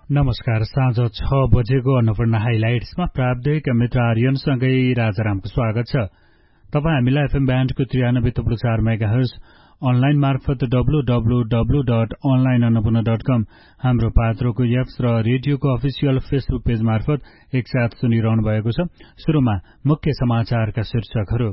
नमस्कार। साँझ 6 बजेको अन्नपूर्ण हाइलाइट्समा प्राप्त मित्र आर्यनसँगै राजारामको स्वागत छ। तपाईँ हामीलाई एफएम ब्यान्डको 93.4 मेगाहर्ज, अनलाइन मार्फत www.onlineannapurna.com, हाम्रो पात्रोको एप्स र रेडियोको अफिसियल फेसबुक पेज मार्फत एकसाथ सुनिरहनु भएको छ। सुरुमा मुख्य समाचारका शीर्षकहरू।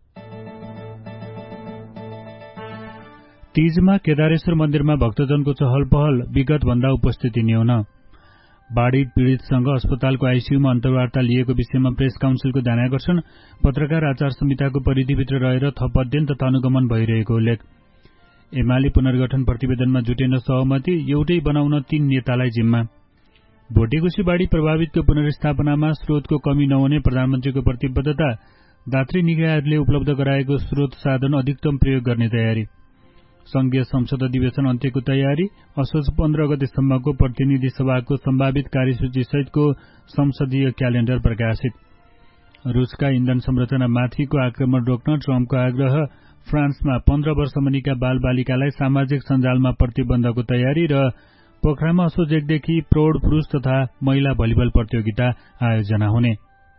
तीजमा केदारेश्वर मन्दिरमा भक्तजनको चहल पहल, विगत भन्दा उपस्थिति न्यून। बाढ़ी पीड़ितसँग अस्पतालको आइसियूमा अन्तर्वार्ता लिएको विषयमा प्रेस काउन्सिलको ध्यानाकर्षण। पत्रकार आचार संहिताको परिधिभित्र रहेर थप अध्ययन तथा अनुगमन भइरहेको उल्लेख। एमाले पुनर्गठन प्रतिवेदनमा जुटेन सहमति, एउटै बनाउन 3 नेतालाई जिम्मा। भोटेकोशी बाढ़ी प्रभावितको पुनर्स्थापनामा स्रोतको कमी नहुने प्रधानमन्त्रीको प्रतिबद्धता। दात्री निकायहरूले उपलब्ध गराएको स्रोत साधन अधिकतम प्रयोग गर्ने तयारी। संघीय संसद अधिवेशन अन्त्यको तयारी। असोज 15 गतेसम्मको प्रतिनिधि सभाको सम्भावित कार्यसूची सहितको संसदीय क्यालेण्डर प्रकाशित। रूसका इन्धन संरचनामाथिको आक्रमण रोक्न ट्रम्पको आग्रह। फ्रान्समा 15 वर्ष मुनिका बालबालिकालाई सामाजिक सञ्जालमा प्रतिबन्धको तयारी र पोखरामा असोज 1 देखि प्रौढ पुरुष तथा महिला भलिबल प्रतियोगिता आयोजना हुने।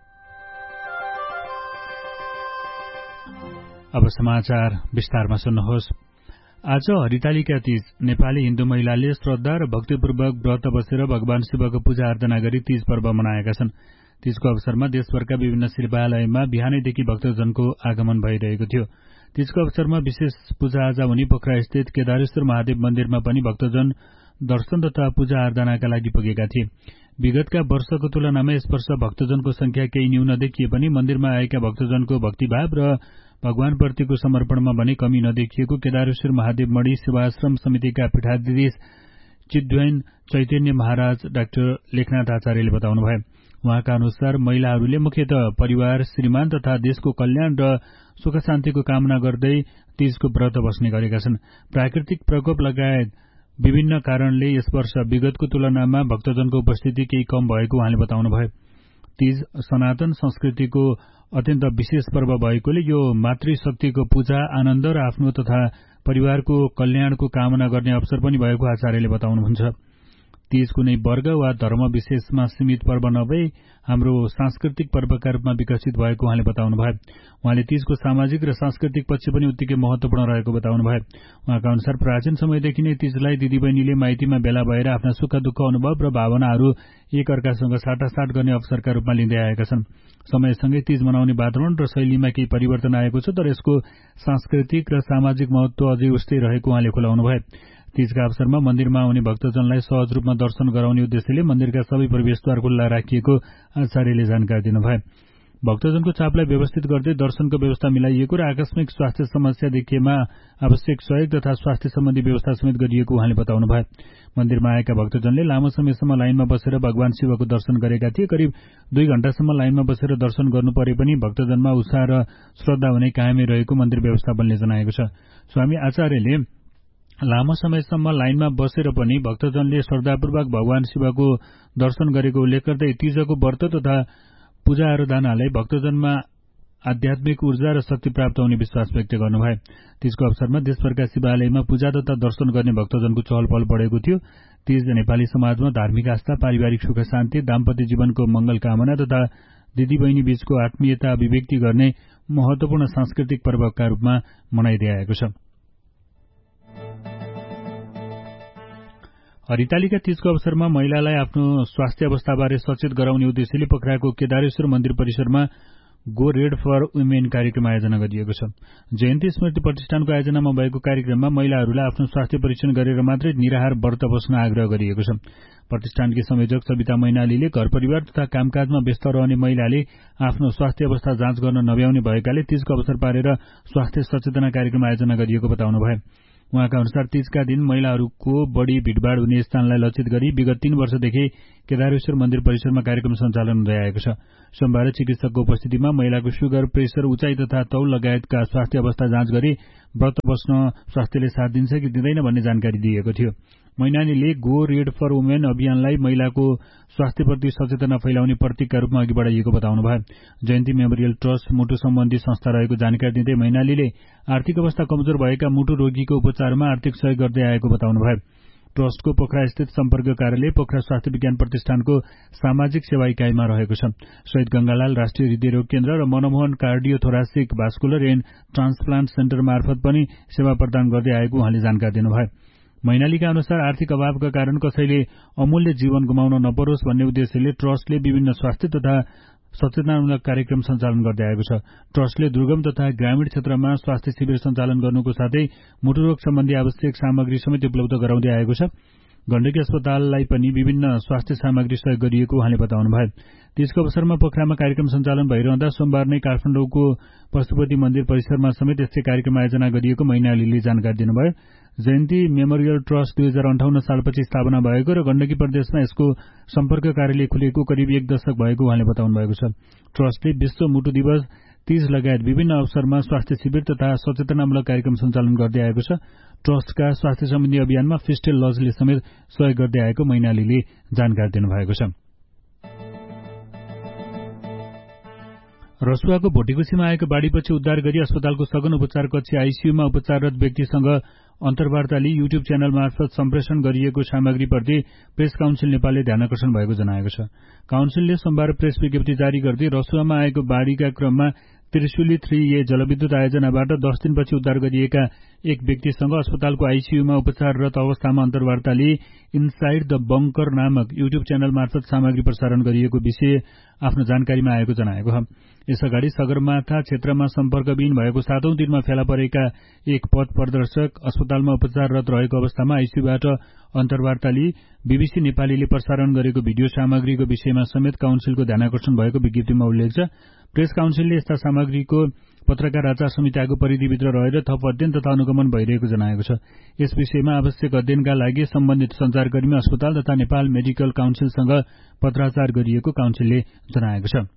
अब समाचार विस्तारमा सुन्नुहोस्। आज हरितालिका तीज। नेपाली हिन्दू महिलाले श्रद्धा र भक्तिपूर्वक व्रत बसेर भगवान शिवको पूजा अर्चना गरी तीज पर्व मनाएका छन्। तीजको अवसरमा देशभरका विभिन्न शिवालयमा बिहानैदेखि भक्तजनको आगमन भइरहेको थियो। तीजको अवसरमा विशेष पूजाआजा हुने पोखरास्थित केदारेश्वर महादेव मन्दिरमा पनि भक्तजन दर्शन तथा पूजा आराधनाका लागि पुगेका थिए। विगतका वर्षको तुलनामा यस वर्ष भक्तजनको संख्या केही न्यून देखिए पनि मन्दिरमा आएका भक्तजनको भक्तिभाव र भगवानप्रतिको समर्पणमा भने कमी नदेखिएको केदारेश्वर महादेव मणि सेवाश्रम समितिका पीठाधीश चिद्वैन चैतन्य महाराज डाक्टर लेखनाथ आचार्यले बताउनुभयो। उहाँका अनुसार महिलाहरूले मुख्यतः परिवार, श्रीमान तथा देशको कल्याण र सुख शान्तिको कामना गर्दै तीजको व्रत बस्ने गरेका छन्। प्राकृतिक प्रकोप लगायत विभिन्न कारणले यस वर्ष विगतको तुलनामा भक्तजनको उपस्थिति केही कम भएको उहाँले बताउनुभयो। तीज सनातन संस्कृतिको अत्यन्त विशेष पर्व भएकोले यो मातृशक्तिको पूजा, आनन्द र आफ्नो तथा परिवारको कल्याणको कामना गर्ने अवसर पनि भएको आचार्यले बताउनुहुन्छ। तीज कुनै वर्ग वा धर्म विशेषमा सीमित पर्व नभई हाम्रो सांस्कृतिक पर्वका रूपमा विकसित भएको उहाँले बताउनुभयो। उहाँले तीजको सामाजिक र सांस्कृतिक पक्ष पनि उत्तिकै महत्वपूर्ण रहेको बताउनुभयो। उहाँका अनुसार प्राचीन समयदेखि नै तीजलाई दिदीबहिनीले माइतीमा भेला भएर आफ्ना सुख दुःख अनुभव र भावनाहरू एक अर्कासँग साटासाट गर्ने अवसरका रूपमा लिँदै आएका छन्। समयसँगै तीज मनाउने वातावरण र शैलीमा केही परिवर्तन आएको छ, तर यसको सांस्कृतिक र सामाजिक महत्व अझै उस्तै रहेको उहाँले खुलाउनुभयो। तीजका अवसरमा मन्दिरमा आउने भक्तजनलाई सहज रूपमा दर्शन गराउने उद्देश्यले मन्दिरका सबै प्रवेशद्वार खुल्ला राखिएको आचार्यले जानकारी दिनुभयो। भक्तजनको चापलाई व्यवस्थित गर्दै दर्शनको व्यवस्था मिलाइएको र आकस्मिक स्वास्थ्य समस्या देखिएमा आवश्यक सहयोग तथा स्वास्थ्य सम्बन्धी व्यवस्था समेत गरिएको उहाँले बताउनुभयो। मन्दिरमा आएका भक्तजनले लामो समयसम्म लाइनमा बसेर भगवान शिवको दर्शन गरेका थिए। करिब 2 घण्टासम्म लाइनमा बसेर दर्शन गर्नु परे पनि भक्तजनमा उत्साह र श्रद्धा भने कायमै रहेको मन्दिर व्यवस्थापनले जनाएको छ। स्वामी आचार्यले लामो समयसम्म लाइनमा बसेर पनि भक्तजनले श्रद्धापूर्वक भगवान शिवको दर्शन गरेको उल्लेख गर्दै तीजको व्रत तथा पूजा आराधनाले भक्तजनमा आध्यात्मिक ऊर्जा र शक्ति प्राप्त हुने विश्वास व्यक्त गर्नुभयो। तीजको अवसरमा देशभरका शिवालयमा पूजा तथा दर्शन गर्ने भक्तजनको चहल पहल बढेको थियो। तीज नेपाली समाजमा धार्मिक आस्था, पारिवारिक सुख शान्ति, दाम्पत्य जीवनको मंगल कामना तथा दिदीबहिनी बीचको आत्मीयता अभिव्यक्ति गर्ने महत्वपूर्ण सांस्कृतिक पर्वका रूपमा मनाइदै आएको छ। हरितालिका तीजको अवसरमा महिलालाई आफ्नो स्वास्थ्य अवस्थाबारे सचेत गराउने उद्देश्यले पोखराको केदारेश्वर मन्दिर परिसरमा गो रेड फर वुमेन कार्यक्रम आयोजना गरिएको छ। जयन्ती स्मृति प्रतिष्ठानको आयोजनामा भएको कार्यक्रममा महिलाहरूलाई आफ्नो स्वास्थ्य परीक्षण गरेर मात्रै निराहार व्रत बस्न आग्रह गरिएको छ। प्रतिष्ठानकी संयोजक सविता मैनालीले घर परिवार तथा कामकाजमा व्यस्त रहने महिलाले आफ्नो स्वास्थ्य अवस्था जाँच गर्न नभ्याउने भएकाले तीजको अवसर पारेर स्वास्थ्य सचेतना कार्यक्रम आयोजना गरिएको बताउनुभयो। उहाँका अनुसार तीजका दिन महिलाहरूको बढ़ी भीड़भाड़ हुने स्थानलाई लक्षित गरी विगत 3 वर्षदेखि केदारेश्वर मन्दिर परिसरमा कार्यक्रम सञ्चालन हुँदै आएको छ। सोमबार चिकित्सकको उपस्थितिमा महिलाको सुगर, प्रेसर, उचाइ तथा तौल लगायतका स्वास्थ्य अवस्था जाँच गरी व्रत बस्न स्वास्थ्यले साथ दिन्छ कि दिँदैन भन्ने जानकारी दिएको थियो। मैनालीले गो रेड फर वुमेन अभियानलाई महिलाको स्वास्थ्यप्रति सचेतना फैलाउने प्रतीकका रूपमा अघि बढाइएको बताउनुभयो। जयन्ती मेमोरियल ट्रस्ट मुटु सम्बन्धी संस्था रहेको जानकारी दिँदै मैनालीले आर्थिक अवस्था कमजोर भएका मुटु रोगीको उपचारमा आर्थिक सहयोग गर्दै आएको बताउनुभयो। ट्रस्टको पोखरास्थित सम्पर्क कार्यालय पोखरा स्वास्थ्य विज्ञान प्रतिष्ठानको सामाजिक सेवा इकाइमा रहेको छ। शहीद गंगालाल राष्ट्रिय हृदयरोग केन्द्र र Manmohan कार्डियोथोरासिक vascular and transplant centre मार्फत पनि सेवा प्रदान गर्दै आएको उहाँले जानकारी दिनुभयो। मैनालीका अनुसार आर्थिक अभावका कारण कसैले अमूल्य जीवन गुमाउन नपरोस् भन्ने उद्देश्यले ट्रस्टले विभिन्न स्वास्थ्य तथा सचेतनामूलक कार्यक्रम सञ्चालन गर्दै आएको छ। ट्रस्टले दुर्गम तथा ग्रामीण क्षेत्रमा स्वास्थ्य शिविर सञ्चालन गर्नुको साथै मुटुरोग सम्बन्धी आवश्यक सामग्री समेत उपलब्ध गराउँदै आएको छ। गण्डकी अस्पताललाई पनि विभिन्न स्वास्थ्य सामग्री सहयोग गरिएको उहाँले बताउनुभयो। त्यसको अवसरमा पोखरामा कार्यक्रम सञ्चालन भइरहँदा सोमबार नै काठमाडौँको पशुपति मन्दिर परिसरमा समेत यस्तै कार्यक्रम आयोजना गरिएको मैनालीले जानकारी दिनुभयो। जयन्ती मेमोरियल ट्रस्ट 2058 सालपछि स्थापना भएको र गण्डकी प्रदेशमा यसको सम्पर्क कार्यालय खुलेको करिब 1 दशक भएको उहाँले बताउनु भएको छ। ट्रस्टले विश्व मुटु दिवस, तीज लगायत विभिन्न अवसरमा स्वास्थ्य शिविर तथा सचेतनामूलक कार्यक्रम सञ्चालन गर्दै आएको छ। ट्रस्टका स्वास्थ्य सम्बन्धी अभियानमा फिस्टेल लजले समेत सहयोग गर्दै आएको मैनालीले जानकारी दिनुभएको छ। रसुवाको भोटेकुसीमा आएको बाढ़ीपछि उद्धार गरी अस्पतालको सघन उपचार कक्ष आईसीयूमा उपचाररत व्यक्तिसँग अन्तर्वार्ता लिई युट्युब च्यानल मार्फत सम्प्रेषण गरिएको सामग्रीप्रति प्रेस काउन्सिल नेपालले ध्यानकर्षण भएको जनाएको छ। काउन्सिलले सोमबार प्रेस विज्ञप्ति जारी गर्दै रसुवामा आएको बाढ़ीका क्रममा त्रिशुली 3A जलविद्युत आयोजनाबाट 10 दिनपछि उद्धार गरिएका एक व्यक्तिसँग अस्पतालको आईसीयूमा उपचाररत अवस्थामा अन्तर्वार्ता लिई इनसाइड द बंकर नामक युट्युब च्यानल मार्फत सामग्री प्रसारण गरिएको विषय आफ्नो जानकारीमा आएको जनाएको छ। यसअगाडि सगरमाथा क्षेत्रमा सम्पर्कविहीन भएको 7औं दिनमा फेला परेका एक पथ प्रदर्शक अस्पतालमा उपचाररत रहेको अवस्थामा आईसीयूबाट अन्तर्वार्ता लिई बीबीसी नेपालीले प्रसारण गरेको भिडियो सामग्रीको विषयमा समेत काउन्सिलको ध्यानकर्षण भएको विज्ञप्तिमा उल्लेख छ। प्रेस काउन्सिलले यस्ता सामग्रीको पत्रकार आचार संहिताको परिधिभित्र रहेर थप अध्ययन तथा अनुगमन भइरहेको जनाएको छ। यस विषयमा आवश्यक अध्ययनका लागि सम्बन्धित सञ्चारकर्मी अस्पताल तथा नेपाल मेडिकल काउन्सिलसँग पत्राचार गरिएको काउन्सिलले जनाएको छ।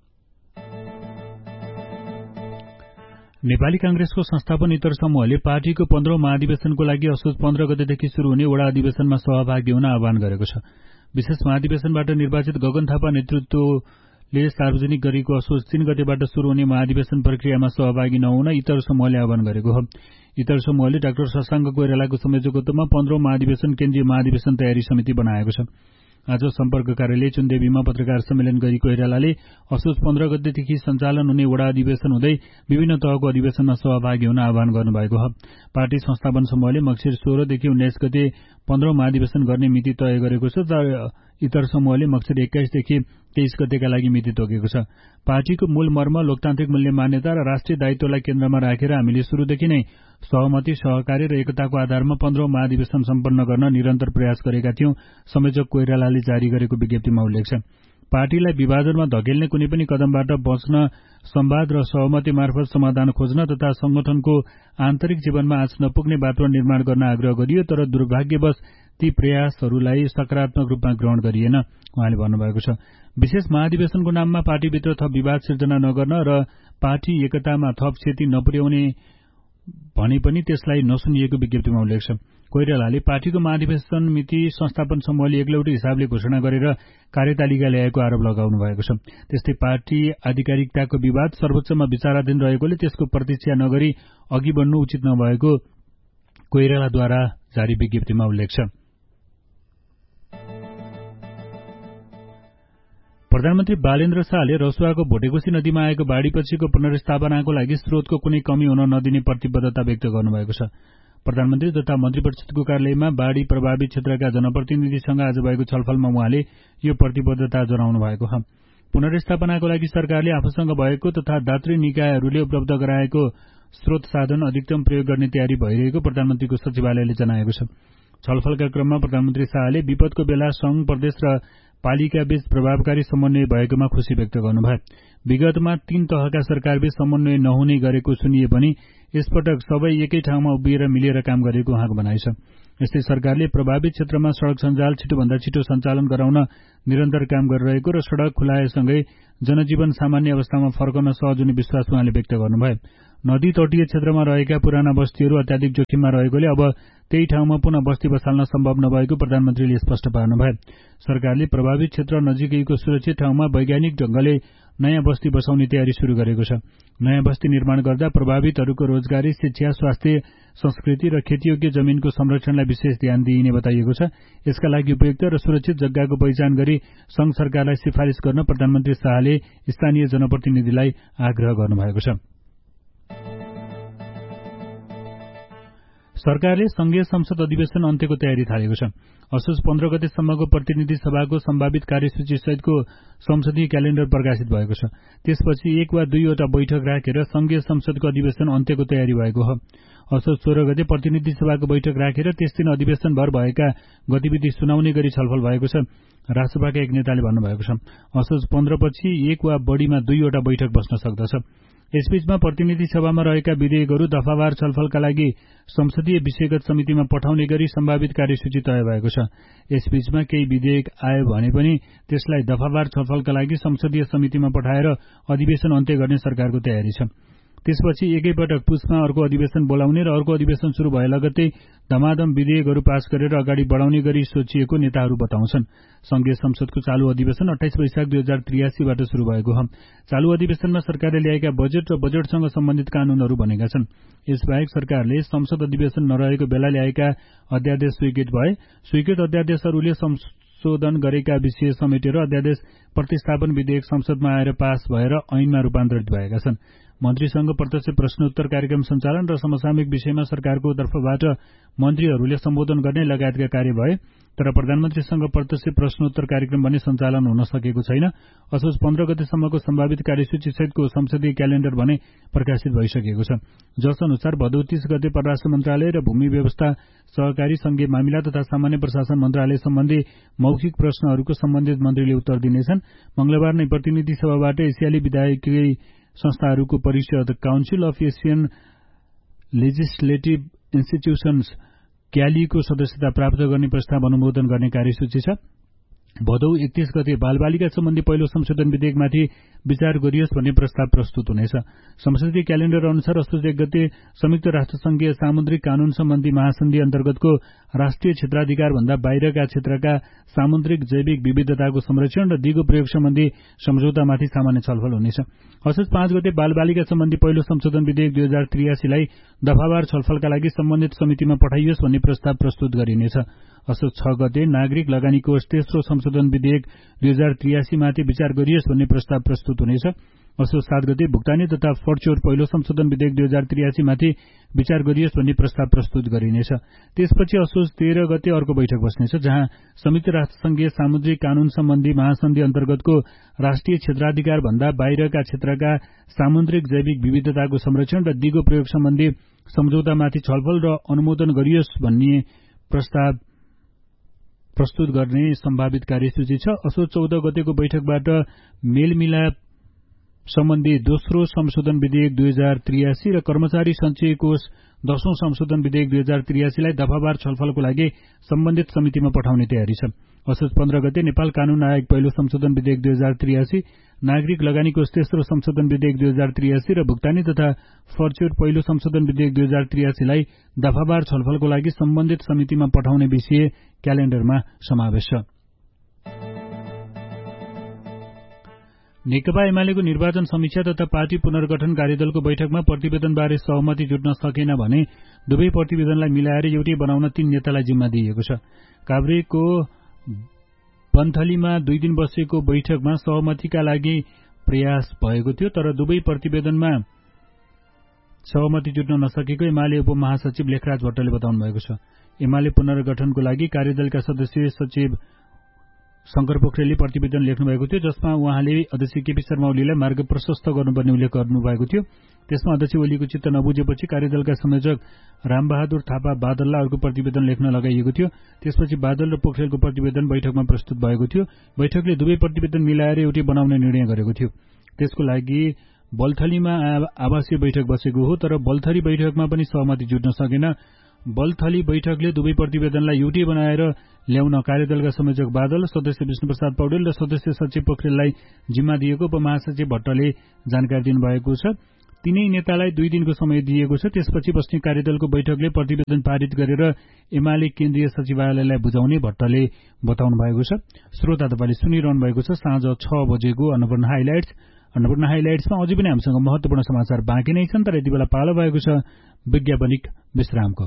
नेपाली कांग्रेसको संस्थापन इतर समूहले पार्टीको 15औं महाधिवेशनको लागि असोज 15 गतेदेखि शुरू हुने वडा अधिवेशनमा सहभागी हुन आह्वान गरेको छ। विशेष महाधिवेशनबाट निर्वाचित गगन थापा नेतृत्वले सार्वजनिक गरेको असोज 3 गतेबाट शुरू हुने महाधिवेशन प्रक्रियामा सहभागी नहुन इतर समूहले आह्वान गरेको हो। इतर समूहले डाक्टर शशाङ्क कोइरालाको संयोजकत्वमा 15औं महाधिवेशन केन्द्रीय महाधिवेशन तयारी समिति बनाएको छ। आज सम्पर्क कार्यालय चुन्देवीमा पत्रकार सम्मेलन गरी कोइरालाले असोज 15 गतेदेखि सञ्चालन हुने वडा अधिवेशन हुँदै विभिन्न तहको अधिवेशनमा सहभागी हुन आह्वान गर्नुभएको हो। पार्टी संस्थापन समूहले मक्सिर 16 देखि 19 गते 15औं महाधिवेशन गर्ने मिति तय गरेको छ, तर इतर समूहले मक्सिर 21 देखि 23 गतेका लागि मिति तोकेको छ। पार्टीको मूल मर्म लोकतान्त्रिक मूल्य मान्यता र राष्ट्रिय दायित्वलाई केन्द्रमा राखेर हामीले शुरूदेखि नै सहमति, सहकार्य र एकताको आधारमा 15औं महाधिवेशन सम्पन्न गर्न निरन्तर प्रयास गरेका थियौं, संयोजक कोइरालाले जारी गरेको विज्ञप्तिमा उल्लेख छ। पार्टीलाई विभाजनमा धकेल्ने कुनै पनि कदमबाट बच्न, संवाद र सहमति मार्फत समाधान खोज्न तथा संगठनको आन्तरिक जीवनमा आँच नपुग्ने वातावरण निर्माण गर्न आग्रह गरियो, तर दुर्भाग्यवश ती प्रयासहरूलाई सकारात्मक रूपमा ग्रहण गरिएन, उहाँले भन्नुभएको छ। विशेष महाधिवेशनको नाममा पार्टीभित्र थप विवाद सिर्जना नगर्न र पार्टी एकतामा थप क्षति नपुर्याउने भने पनि त्यसलाई नसुनिएको विज्ञप्तिमा उल्लेख छ। कोइरालाले पार्टीको महाधिवेशन मिति संस्थापन समूहले एक्लौटी हिसाबले घोषणा गरेर कार्यतालिका ल्याएको आरोप लगाउनु भएको छ। त्यस्तै पार्टी आधिकारिकताको विवाद सर्वोच्चमा विचाराधीन रहेकोले त्यसको प्रतीक्षा नगरी अघि बढ्नु उचित नभएको कोइरालाद्वारा जारी विज्ञप्तिमा उल्लेख छ। प्रधानमन्त्री बालेन्द्र शाहले रसुवाको भोटेकोशी नदीमा आएको बाढ़ीपछिको पुनर्स्थापनाको लागि स्रोतको कुनै कमी हुन नदिने प्रतिबद्धता व्यक्त गर्नुभएको छ। प्रधानमन्त्री तथा मन्त्री परिषदको कार्यालयमा बाढ़ी प्रभावित क्षेत्रका जनप्रतिनिधिसँग आज भएको छलफलमा उहाँले यो प्रतिबद्धता जनाउनु भएको छ। पुनर्स्थापनाको लागि सरकारले आफूसँग भएको तथा दात्री निकायहरूले उपलब्ध गराएको स्रोत साधन अधिकतम प्रयोग गर्ने तयारी भइरहेको प्रधानमन्त्रीको सचिवालयले जनाएको छ। छलफलका क्रममा प्रधानमन्त्री शाहले विपदको बेला संघ, प्रदेश र पालिका बीच प्रभावकारी समन्वय भएकोमा खुशी व्यक्त गर्नुभयो। विगतमा 3 तहका सरकारबीच समन्वय नहुने गरेको सुनिए पनि यसपटक सबै एकै ठाउँमा उभिएर मिलेर काम गरेको उहाँको भनाइ छ। यस्तै सरकारले प्रभावित क्षेत्रमा सड़क सञ्जाल छिटोभन्दा छिटो सञ्चालन गराउन निरन्तर काम गरिरहेको र सड़क खुलाएसँगै जनजीवन सामान्य अवस्थामा फर्कन सहज हुने विश्वास उहाँले व्यक्त गर्नुभयो। नदी तटीय क्षेत्रमा रहेका पुराना बस्तीहरू अत्याधिक जोखिममा रहेकोले अब त्यही ठाउँमा पुनः बस्ती बसाल्न सम्भव नभएको प्रधानमन्त्रीले स्पष्ट पार्नुभयो। सरकारले प्रभावित क्षेत्र नजिकैको सुरक्षित ठाउँमा वैज्ञानिक ढंगले नयाँ बस्ती बसाउने तयारी शुरू गरेको छ। नयाँ बस्ती निर्माण गर्दा प्रभावितहरूको रोजगारी, शिक्षा, स्वास्थ्य, संस्कृति र खेतीयोग्य जमिनको संरक्षणलाई विशेष ध्यान दिइने बताइएको छ। यसका लागि उपयुक्त र सुरक्षित जग्गाको पहिचान गरी संघ सरकारलाई सिफारिश गर्न प्रधानमन्त्री शाहले स्थानीय जनप्रतिनिधिलाई आग्रह गर्नुभएको छ। सरकारले संघीय संसद अधिवेशन अन्त्यको तयारी थालेको छ। असोज 15 गतेसम्मको प्रतिनिधि सभाको सम्भावित कार्यसूची सहितको संसदीय क्यालेण्डर प्रकाशित भएको छ। त्यसपछि 1 वा 2 वटा बैठक राखेर संघीय संसदको अधिवेशन अन्त्यको तयारी भएको हो। असोज 16 गते प्रतिनिधि सभाको बैठक राखेर त्यस दिन अधिवेशनभर भएका गतिविधि सुनाउने गरी छलफल भएको छ। राष्ट्रसभाका एक नेताले भन्नुभएको छ, असोज 15 पछि 1 वा बढीमा 2 वटा बैठक बस्न सक्दछ। यसबीचमा प्रतिनिधि सभामा रहेका विधेयकहरू दफावार छलफलका लागि संसदीय विषयगत समितिमा पठाउने गरी सम्भावित कार्यसूची तय भएको छ। यसबीचमा केही विधेयक आयो भने पनि त्यसलाई दफावार छलफलका लागि संसदीय समितिमा पठाएर अधिवेशन अन्त्य गर्ने सरकारको तयारी छ। त्यसपछि एकैपटक पुसमा अर्को अधिवेशन बोलाउने र अर्को अधिवेशन शुरू भए लगत्तै धमाधम विधेयकहरू पास गरेर अगाडि बढाउने गरी सोचिएको नेताहरू बताउँछन्। संघीय संसदको चालू अधिवेशन 28 वैशाख 2083 बाट शुरू भएको हो। चालू अधिवेशनमा सरकारले ल्याएका बजेट र बजेटसँग सम्बन्धित कानूनहरू बनेका छन्। यसबाहेक सरकारले संसद अधिवेशन नरहेको बेला ल्याएका अध्यादेश स्वीकृत भए। स्वीकृत अध्यादेशहरूले संशोधन गरेका विषय समेटेर अध्यादेश प्रतिस्थापन विधेयक संसदमा आएर पास भएर ऐनमा रूपान्तरित भएका छन्। मन्त्रीसँग प्रत्यक्ष प्रश्नोत्तर कार्यक्रम सञ्चालन र समसामयिक विषयमा सरकारको तर्फबाट मन्त्रीहरूले सम्बोधन गर्ने लगायतका कार्य भए। तर प्रधानमन्त्रीसँग प्रत्यक्ष प्रश्नोत्तर कार्यक्रम भने सञ्चालन हुन सकेको छैन। असोज 15 गतेसम्मको सम्भावित कार्यसूची सहितको संसदीय क्यालेण्डर भने प्रकाशित भइसकेको छ। जस अनुसार भदौ 30 गते परराष्ट्र मन्त्रालय र भूमि व्यवस्था, सहकारी, संघीय मामिला तथा सामान्य प्रशासन मन्त्रालय सम्बन्धी मौखिक प्रश्नहरूको सम्बन्धित मन्त्रीले उत्तर दिनेछन्। मंगलबार नै प्रतिनिधि सभाबाट एसियाली विधायकीय संस्थाहरूको परिषद काउन्सिल अफ एसियन लेजिस्लेटिभ इन्स्टिट्युशन्स क्यालीको सदस्यता प्राप्त गर्ने प्रस्ताव अनुमोदन गर्ने कार्यसूची छ। भदौ 31 गते बालबालिका सम्बन्धी पहिलो संशोधन विधेयकमाथि विचार गरियोस् भन्ने प्रस्ताव प्रस्तुत हुनेछ। संसदीय क्यालेण्डर अनुसार असोज 1 गते संयुक्त राष्ट्रसंघीय सामुद्रिक कानून सम्बन्धी महासन्धि अन्तर्गतको राष्ट्रिय क्षेत्राधिकार भन्दा बाहिरका क्षेत्रका सामुद्रिक जैविक विविधताको संरक्षण र दिगो प्रयोग सम्बन्धी सम्झौतामाथि सामान्य छलफल हुनेछ। असोज 5 गते बालबालिका सम्बन्धी पहिलो संशोधन विधेयक 2083 लाई दफावार छलफलका लागि सम्बन्धित समितिमा पठाइयोस् भन्ने प्रस्ताव प्रस्तुत गरिनेछ। असोज 6 गते नागरिक लगानी कोष तेस्रो संशोधन विधेयक 2083 माथि विचार गरियोस् भन्ने प्रस्ताव प्रस्तुत हुनेछ। असोज 7 गते भुक्तानी तथा फर्च्योर पहिलो संशोधन विधेयक 2083 माथि विचार गरियोस् भन्ने प्रस्ताव प्रस्तुत गरिनेछ। त्यसपछि असोज 13 गते अर्को बैठक बस्नेछ, जहाँ संयुक्त राष्ट्रसंघीय सामुद्रिक कानून सम्बन्धी महासन्धि अन्तर्गतको राष्ट्रिय क्षेत्राधिकार भन्दा बाहिरका क्षेत्रका सामुद्रिक जैविक विविधताको संरक्षण र दिगो प्रयोग सम्बन्धी सम्झौतामाथि छलफल र अनुमोदन गरियोस् भन्ने प्रस्ताव प्रस्तुत गर्ने सम्भावित कार्यसूची छ। असोज 14 गतेको बैठकबाट मेलमिलाप सम्बन्धी दोस्रो संशोधन विधेयक 2083 र कर्मचारी सञ्चय कोष 10औं संशोधन विधेयक 2083 लाई दफावार छलफलको लागि सम्बन्धित समितिमा पठाउने तयारी छ। असोज 15 गते नेपाल कानून आयोग पहिलो संशोधन विधेयक 2083, नागरिक लगानी कोष तेस्रो संशोधन विधेयक 2083 र भुक्तानी तथा फर्च्योर पहिलो संशोधन विधेयक 2083 लाई दफावार छलफलको लागि सम्बन्धित समितिमा पठाउने विषय क्यालेण्डरमा समावेश छ। नेकपा एमालेको निर्वाचन समीक्षा तथा पार्टी पुनर्गठन कार्यदलको बैठकमा प्रतिवेदनबारे सहमति जुट्न सकेन भने दुवै प्रतिवेदनलाई मिलाएर एउटै बनाउन 3 नेतालाई जिम्मा दिइएको छ। काभ्रेको वन्थलीमा 2 दिन बसेको बैठकमा सहमतिका लागि प्रयास भएको थियो, तर दुवै प्रतिवेदनमा सहमति जुट्न नसकेको एमाले उपमहासचिव लेखराज भट्टले बताउनु भएको छ। एमाले पुनर्गठनको लागि कार्यदलका सदस्य सचिव शंकर पोखरेलले प्रतिवेदन लेख्नु भएको थियो, जसमा उहाँले अध्यक्ष केपी शर्मा ओलीलाई मार्ग प्रशस्त गर्नुपर्ने उल्लेख गर्नुभएको थियो। त्यसमा अध्यक्ष ओलीको चित्त नबुझेपछि कार्यदलका संयोजक रामबहादुर थापा बादललाई अर्को प्रतिवेदन लेख्न लगाइएको थियो। त्यसपछि बादल र पोखरेलको प्रतिवेदन बैठकमा प्रस्तुत भएको थियो। बैठकले दुवै प्रतिवेदन मिलाएर एउटै बनाउने निर्णय गरेको थियो। त्यसको लागि बल्थलीमा आवासीय बैठक बसेको हो, तर बल्थली बैठकमा पनि सहमति जुट्न सकेन। बल्थली बैठकले दुवै प्रतिवेदनलाई एउटै बनाएर ल्याउन कार्यदलका संयोजक बादल, सदस्य विष्णुप्रसाद पौडेल र सदस्य सचिव पोखरेललाई जिम्मा दिएको उपमहासचिव भट्टले जानकारी दिनुभएको छ। तीनै नेतालाई 2 दिनको समय दिएको छ। त्यसपछि बस्ने कार्यदलको बैठकले प्रतिवेदन पारित गरेर एमाले केन्द्रीय सचिवालयलाई बुझाउने भट्टले बताउनु भएको छ। श्रोता तपाईले सुनिरहनु भएको छ साँझ 6 बजेको अन्नपूर्ण हाइलाइट्समा अझै पनि हामीसँग महत्त्वपूर्ण समाचार बाँकी नै छन्, तर यति बेला पालो भएको छ वैज्ञानिक विश्रामको।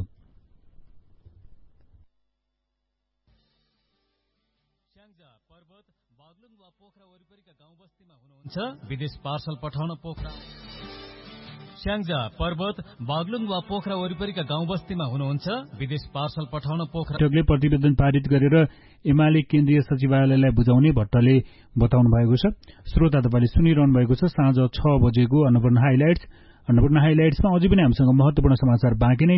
पर्वत बागलुङ वा पोखरा वरिपरिका गाउँ बस्तीमा हुनुहुन्छ विदेश पार्सल पठाउन पोखरा। स्याङ्जा पर्वत बागलुङ वा पोखरा वरिपरिका गाउँ बस्तीमा हुनुहुन्छ विदेश पार्सल पठाउन पोखरा। बैठकले प्रतिवेदन पारित गरेर एमाले केन्द्रीय सचिवालयलाई बुझाउने भट्टले बताउनु भएको छ। श्रोता तपाईले सुनिरहनु भएको छ साँझ 6 बजेको अन्नपूर्ण हाइलाइट्समा अझै पनि हामीसँग महत्त्वपूर्ण समाचार बाँकी नै